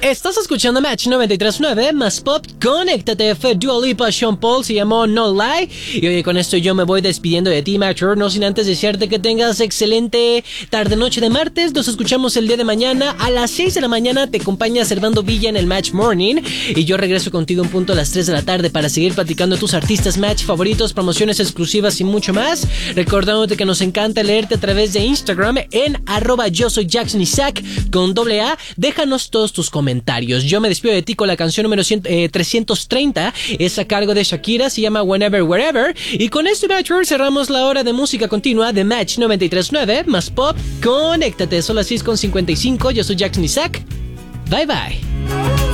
Estás escuchando Match 93.9 más Pop. Conéctate, fue Dua Lipa, Sean Paul, se llamó No Lie. Y oye, con esto yo me voy despidiendo de ti, Matcher, no sin antes desearte que tengas excelente tarde-noche de martes. Nos escuchamos el día de mañana a las 6 de la mañana. Te acompaña Servando Villa en el Match Morning. Y yo regreso contigo en punto a las 3 de la tarde para seguir platicando tus artistas Match favoritos, promociones exclusivas y mucho más. Recordándote que nos encanta leerte a través de Instagram en @yosoyjacksonisaac con AA. Déjanos todos tus comentarios. Yo me despido de ti con la canción número 330. Es a cargo de Shakira, se llama Whenever, Wherever. Y con este Matcher cerramos la hora de música continua de Match 93.9 más Pop. Conéctate, son las 6:55. Yo soy Jackson Isaac. Bye bye.